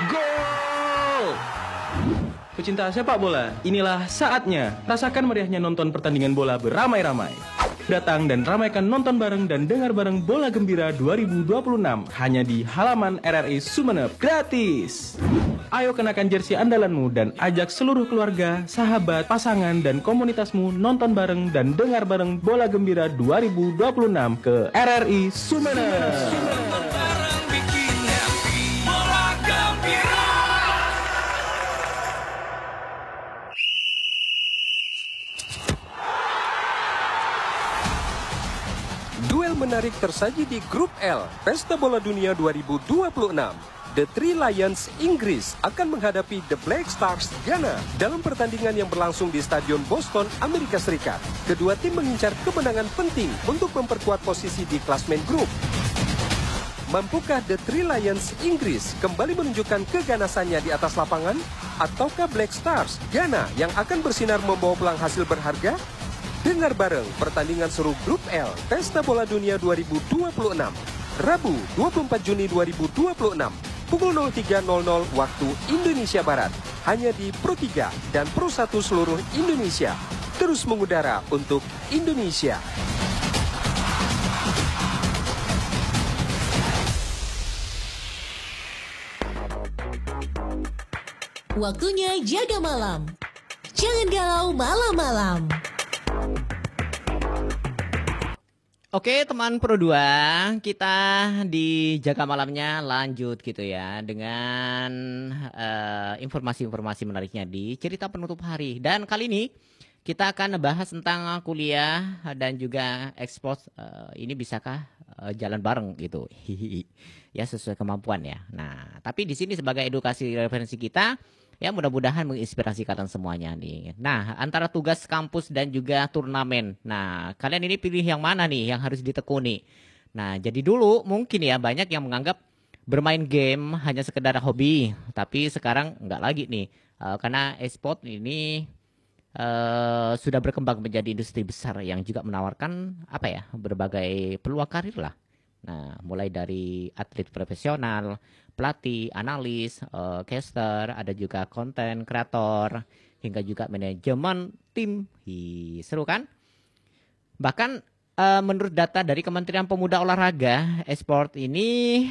Gol! Pecinta sepak bola, inilah saatnya. Rasakan meriahnya nonton pertandingan bola beramai-ramai. Datang dan ramaikan nonton bareng dan dengar bareng Bola Gembira 2026 hanya di halaman RRI Sumeneb, gratis. Ayo kenakan jersey andalanmu dan ajak seluruh keluarga, sahabat, pasangan, dan komunitasmu nonton bareng dan dengar bareng Bola Gembira 2026 ke RRI Sumeneb. Duel menarik tersaji di Grup L, Pesta Bola Dunia 2026. The Three Lions Inggris akan menghadapi The Black Stars Ghana dalam pertandingan yang berlangsung di Stadion Boston, Amerika Serikat. Kedua tim mengincar kemenangan penting untuk memperkuat posisi di klasmen grup. Mampukah The Three Lions Inggris kembali menunjukkan keganasannya di atas lapangan? Ataukah Black Stars Ghana yang akan bersinar membawa pulang hasil berharga? Dengar bareng pertandingan seru Grup L Pesta Bola Dunia 2026 Rabu 24 Juni 2026 pukul 03.00 waktu Indonesia Barat hanya di Pro 3 dan Pro 1 seluruh Indonesia. Terus mengudara untuk Indonesia. Waktunya jaga malam. Jangan galau malam-malam. Oke teman Pro 2, kita di Jaga Malamnya lanjut gitu ya dengan informasi-informasi menariknya di cerita penutup hari. Dan kali ini kita akan bahas tentang kuliah dan juga ekspor, ini bisakah jalan bareng gitu. Ya sesuai kemampuan ya. Nah, tapi di sini sebagai edukasi referensi kita, ya mudah-mudahan menginspirasi kalian semuanya nih. Nah, antara tugas kampus dan juga turnamen. Nah, kalian ini pilih yang mana nih yang harus ditekuni. Nah, jadi dulu mungkin ya banyak yang menganggap bermain game hanya sekedar hobi. Tapi sekarang enggak lagi nih. Karena e-sport ini sudah berkembang menjadi industri besar yang juga menawarkan apa ya berbagai peluang karir lah. Nah, mulai dari atlet profesional, pelatih, analis, caster, ada juga konten kreator, hingga juga manajemen tim. Seru kan? Bahkan menurut data dari Kementerian Pemuda Olahraga, e-sport ini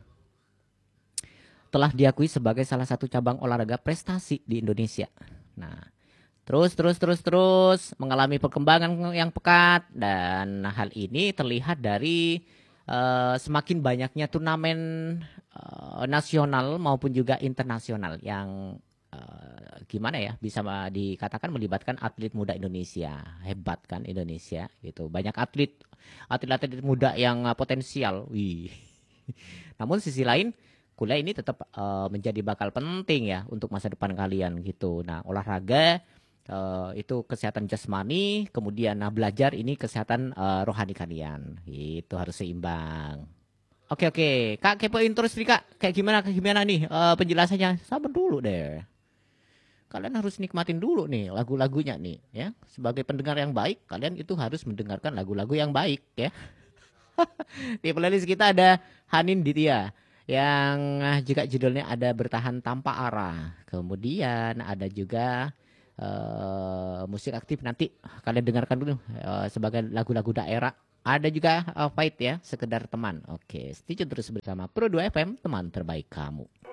telah diakui sebagai salah satu cabang olahraga prestasi di Indonesia. Nah, terus mengalami perkembangan yang pekat, dan hal ini terlihat dari semakin banyaknya turnamen nasional maupun juga internasional yang gimana ya bisa dikatakan melibatkan atlet muda Indonesia. Hebat kan Indonesia gitu. Banyak atlet muda yang potensial. Wih. Namun sisi lain kuliah ini tetap menjadi bakal penting ya untuk masa depan kalian gitu. Nah, olahraga itu kesehatan jasmani, kemudian belajar ini kesehatan rohani kalian. Itu harus seimbang. Oke, Kak kepoin terus nih Kak. Kayak gimana nih penjelasannya? Sabar dulu deh. Kalian harus nikmatin dulu nih lagu-lagunya nih ya. Sebagai pendengar yang baik, kalian itu harus mendengarkan lagu-lagu yang baik ya. Di playlist kita ada Hanin Ditya yang juga judulnya ada Bertahan Tanpa Arah. Kemudian ada juga musik aktif, nanti kalian dengarkan dulu sebagai lagu-lagu daerah. Ada juga Fight ya, Sekedar Teman. Oke, stay tune terus bersama Pro 2 FM, teman terbaik kamu.